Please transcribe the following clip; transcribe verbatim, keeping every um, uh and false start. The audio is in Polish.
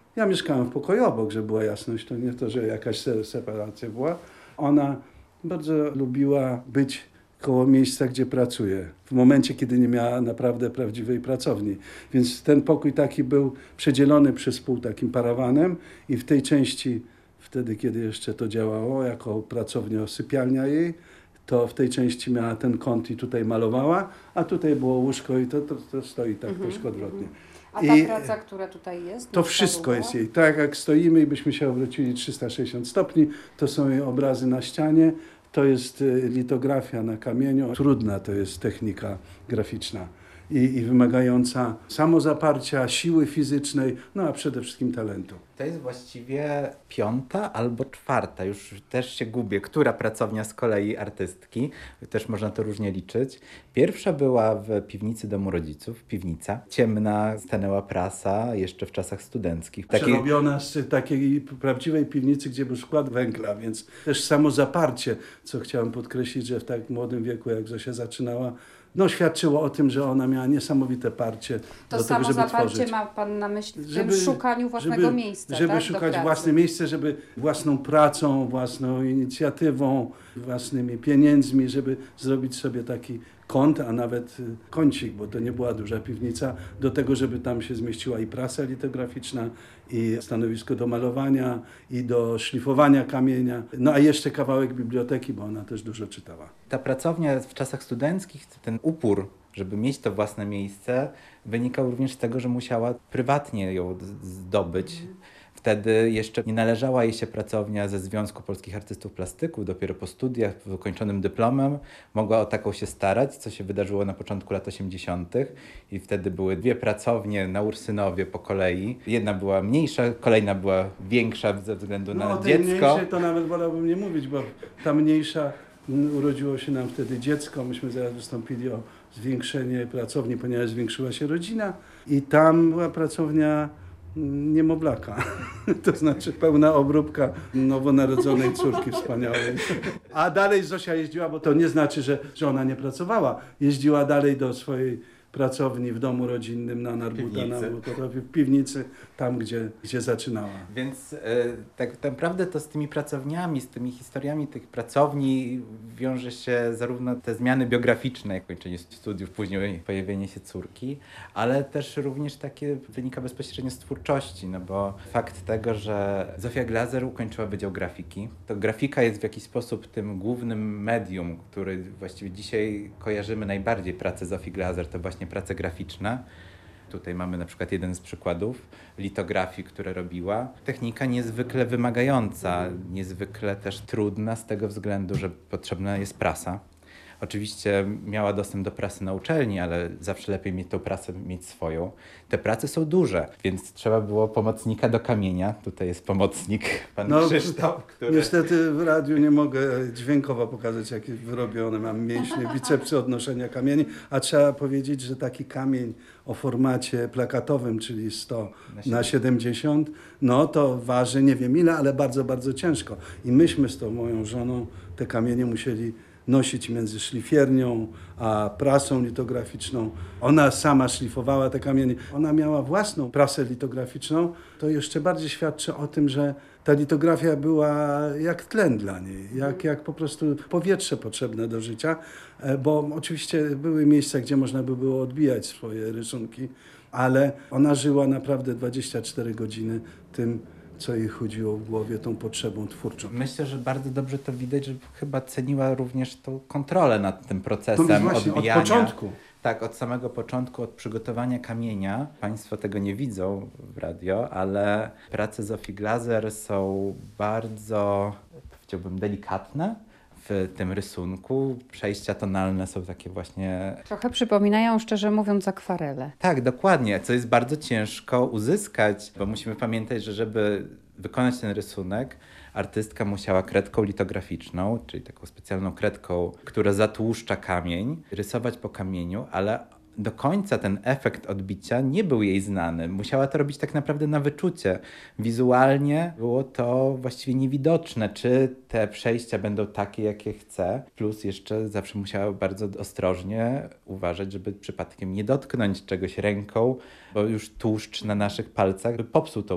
Ja mieszkałem w pokoju obok, żeby była jasność, to nie to, że jakaś se- separacja była. Ona bardzo lubiła być koło miejsca, gdzie pracuje, w momencie, kiedy nie miała naprawdę prawdziwej pracowni. Więc ten pokój taki był przedzielony przez pół takim parawanem i w tej części, wtedy, kiedy jeszcze to działało, jako pracownia, sypialnia jej, to w tej części miała ten kąt i tutaj malowała, a tutaj było łóżko i to, to, to stoi tak Mhm, troszkę odwrotnie. A ta I praca, która tutaj jest? to na wszystko stalu, jest jej. Tak jak stoimy i byśmy się obrócili trzysta sześćdziesiąt stopni, to są jej obrazy na ścianie, to jest y, litografia na kamieniu. Trudna to jest technika graficzna i, i wymagająca samozaparcia, siły fizycznej, no a przede wszystkim talentu. To jest właściwie piąta albo czwarta, już też się gubię, która pracownia z kolei artystki, też można to różnie liczyć. Pierwsza była w piwnicy domu rodziców, piwnica, ciemna, stanęła prasa, jeszcze w czasach studenckich. Takiej- Przerobiona z takiej prawdziwej piwnicy, gdzie był skład węgla, więc też samozaparcie, co chciałem podkreślić, że w tak młodym wieku, jak Zosia zaczynała, no świadczyło o tym, że ona miała niesamowite parcie To do tego, samo żeby zaparcie tworzyć. ma Pan na myśli w Żeby- tym szukaniu własnego żeby, miejsca, Żeby tak? do szukać pracy. własne miejsce, żeby własną pracą, własną inicjatywą, własnymi pieniędzmi, żeby zrobić sobie taki kąt, a nawet y, kącik, bo to nie była duża piwnica, do tego, żeby tam się zmieściła i prasa litograficzna, i stanowisko do malowania, i do szlifowania kamienia, no a jeszcze kawałek biblioteki, bo ona też dużo czytała. Ta pracownia w czasach studenckich, ten upór, żeby mieć to własne miejsce, wynikał również z tego, że musiała prywatnie ją z- zdobyć. Wtedy jeszcze nie należała jej się pracownia ze Związku Polskich Artystów Plastyków, dopiero po studiach, po ukończonym dyplomem mogła o taką się starać, co się wydarzyło na początku lat osiemdziesiątych. I wtedy były dwie pracownie na Ursynowie po kolei. Jedna była mniejsza, kolejna była większa ze względu No na o tej dziecko. mniejszej to nawet wolałbym nie mówić, bo ta mniejsza, m, urodziło się nam wtedy dziecko, myśmy zaraz wystąpili o zwiększenie pracowni, ponieważ zwiększyła się rodzina i tam była pracownia mm, niemowlaka, to znaczy pełna obróbka nowonarodzonej córki wspaniałej. A dalej Zosia jeździła, bo to nie znaczy, że, że ona nie pracowała, jeździła dalej do swojej pracowni w domu rodzinnym na Narbuta, na Piwnicy. w piwnicy, tam gdzie, gdzie zaczynała. Więc e, tak naprawdę to z tymi pracowniami, z tymi historiami tych pracowni wiąże się zarówno te zmiany biograficzne, jak kończenie studiów, później pojawienie się córki, ale też również takie wynika bezpośrednio z twórczości, no bo fakt tego, że Zofia Glaser ukończyła Wydział Grafiki, to grafika jest w jakiś sposób tym głównym medium, który właściwie dzisiaj kojarzymy najbardziej pracę Zofii Glaser, to właśnie prace graficzne. Tutaj mamy na przykład jeden z przykładów litografii, które robiła. Technika niezwykle wymagająca, niezwykle też trudna z tego względu, że potrzebna jest prasa. Oczywiście miała dostęp do prasy na uczelni, ale zawsze lepiej mieć tą prasę, mieć swoją. Te prace są duże, więc trzeba było pomocnika do kamienia. Tutaj jest pomocnik, pan No, Krzysztof, który... Niestety w radiu nie mogę dźwiękowo pokazać, jakie wyrobione mam mięśnie, bicepsy odnoszenia kamieni, a trzeba powiedzieć, że taki kamień o formacie plakatowym, czyli sto na siedemdziesiąt, no to waży nie wiem ile, ale bardzo, bardzo ciężko. I myśmy z tą moją żoną te kamienie musieli nosić między szlifiernią a prasą litograficzną. Ona sama szlifowała te kamienie. Ona miała własną prasę litograficzną. To jeszcze bardziej świadczy o tym, że ta litografia była jak tlen dla niej, jak, jak po prostu powietrze potrzebne do życia, e, bo oczywiście były miejsca, gdzie można by było odbijać swoje rysunki, ale ona żyła naprawdę dwadzieścia cztery godziny tym, co jej chodziło w głowie, tą potrzebą twórczą. Myślę, że bardzo dobrze to widać, że chyba ceniła również tą kontrolę nad tym To procesem jest właśnie odbijania. od początku. Tak, od samego początku, od przygotowania kamienia. Państwo tego nie widzą w radio, ale prace Zofii Glaser są bardzo, powiedziałbym, delikatne w tym rysunku. Przejścia tonalne są takie właśnie... Trochę przypominają, szczerze mówiąc, akwarele. Tak, dokładnie, co jest bardzo ciężko uzyskać, bo musimy pamiętać, że żeby wykonać ten rysunek, artystka musiała kredką litograficzną, czyli taką specjalną kredką, która zatłuszcza kamień, rysować po kamieniu, ale do końca ten efekt odbicia nie był jej znany. Musiała to robić tak naprawdę na wyczucie. Wizualnie było to właściwie niewidoczne, czy te przejścia będą takie, jakie chce. Plus jeszcze zawsze musiała bardzo ostrożnie uważać, żeby przypadkiem nie dotknąć czegoś ręką, bo już tłuszcz na naszych palcach by popsuł tą